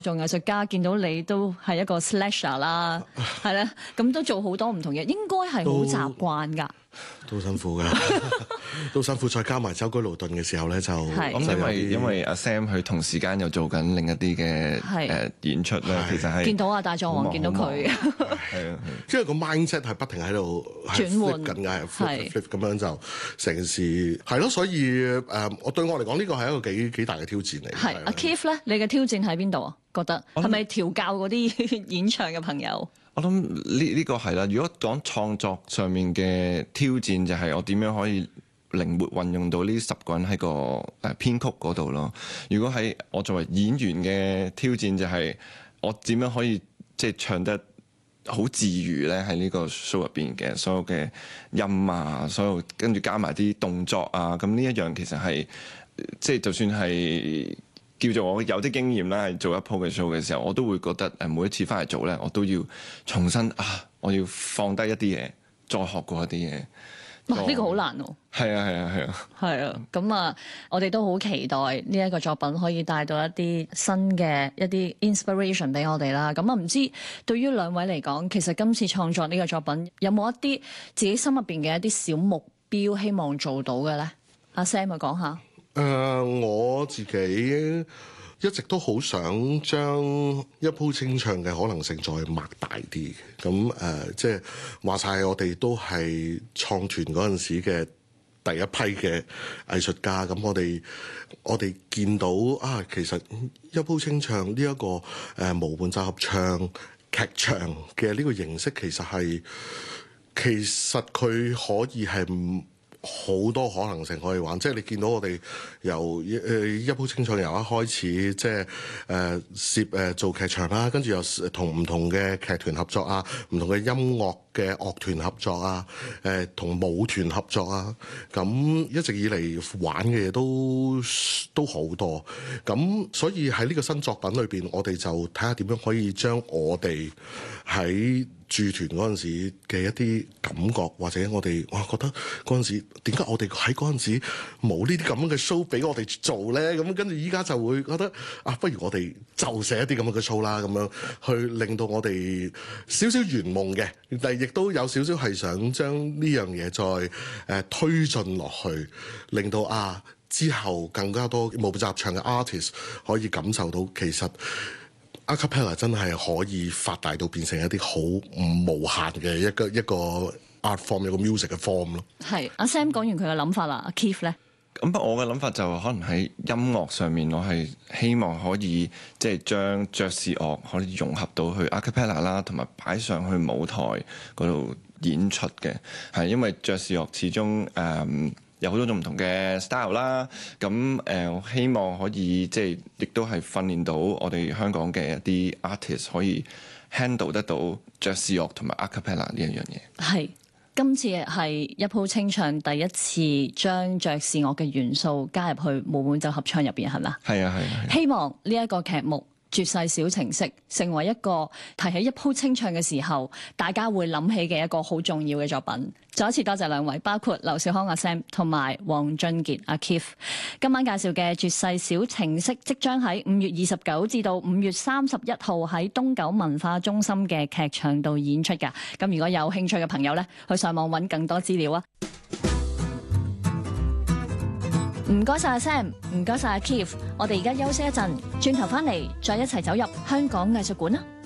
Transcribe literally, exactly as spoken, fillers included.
做藝術家見到你都係一個 slasher 啦，係咧，咁都做好多唔同嘢，應該係好習慣㗎。 都辛苦㗎，都辛苦，再加埋舟車勞頓嘅時候咧，就咁因為因為阿 Sam 佢同時間又做緊另一啲嘅誒演出咧，其實係見到啊大狀王見到佢， 係啊，因為個 mindset 係不停喺度轉換緊嘅，flip flip 咁樣就成件事係咯，所以誒，我對我嚟講呢個係一個幾幾大嘅挑戰嚟。 係阿 Keith 咧，你嘅挑戰喺邊度啊？覺得係咪調教嗰啲演唱嘅朋友？ 我諗呢呢個係啦。如果講創作上面嘅挑戰，就係我點樣可以靈活運用到呢十個人喺個誒編曲嗰度咯。如果喺我作為演員嘅挑戰，就係我點樣可以即係唱得好自如咧？喺呢個 show 入邊嘅所有嘅音啊，所有跟住加埋啲動作啊，咁呢一樣其實係即係就算係叫做我有啲經驗啦，係做一鋪嘅 show 嘅時候，我都會覺得誒每一次翻嚟做咧，我都要重新啊，我要放低一啲嘢，再學過一啲嘢。 哇！呢個好難喎。 係啊係啊係啊。 係啊，咁啊，我哋都好期待呢一個作品可以帶到一啲新嘅一啲 inspiration 俾我哋啦。咁啊，唔知對於兩位嚟講，其實今次創作呢個作品有冇一啲自己心入邊嘅一啲小目標，希望做到嘅咧？阿 Sam 咪講下。 誒、呃，我自己一直都好想將一鋪清唱嘅可能性再擘大啲。咁誒、呃，即係話晒，我哋都係創團嗰陣時嘅第一批嘅藝術家。咁我哋我哋見到啊，其實一鋪清唱呢、這、一個誒、呃、無伴奏合唱劇場嘅呢個形式，其實係其實佢可以係唔好多可能性可以玩，即係你見到我哋由誒一鋪清唱由一開始，即係誒攝誒做劇場啦，跟住又同唔同嘅劇團合作啊，唔同嘅音樂嘅樂團合作啊，誒同舞團合作啊，咁一直以嚟玩嘅嘢都都好多，咁所以喺呢個新作品裏邊，我哋就睇下點樣可以將我哋喺駐團嗰陣時嘅一啲感覺，或者我哋哇覺得嗰陣時點解我哋喺嗰陣時冇呢啲咁樣嘅 show 俾我哋做咧？咁跟住依家就會覺得啊，不如我哋就寫一啲咁樣嘅 show 啦，咁樣去令到我哋少少圓夢嘅，但係亦都有少少係想將呢樣嘢再誒、呃、推進落去，令到啊之後更加多無伴奏合唱嘅 artist 可以感受到其實A cappella 真係可以發大到變成一啲好唔無限嘅一個一個 art form， 一個 music 嘅 form 咯。係阿 Sam 講完佢嘅諗法啦，阿 Keith 咧？ 咁不過我嘅諗法就可能喺音樂上面，我係希望可以即係將爵士樂可以融合到去 A cappella 啦，同埋擺上去舞台嗰度演出嘅。係因為爵士樂始終誒、嗯有好多種唔同嘅 style 啦，咁誒、呃、希望可以即係亦都係訓練到我哋香港嘅一啲 artist 可以 handle 得到爵士樂同埋 a cappella 呢一樣嘢。 係今次係一鋪清唱第一次將爵士樂嘅元素加入去無伴奏合唱入邊，係咪啊？ 係啊係啊。 希望呢一個劇目絕世小情色成為一個提起一鋪清唱嘅時候，大家會諗起嘅一個好重要嘅作品。再一次多謝兩位，包括劉小康阿 Sam 同埋黃俊傑阿 Keith。今晚介紹嘅絕世小情色即將喺五月二十九至到五月三十一號喺東九文化中心嘅劇場度演出㗎。咁如果有興趣嘅朋友呢，去上網揾更多資料啊！唔該晒阿 Sam， 唔該晒阿 Keith， 我哋而家休息一陣，轉頭翻嚟再一齊走入香港藝術館啦。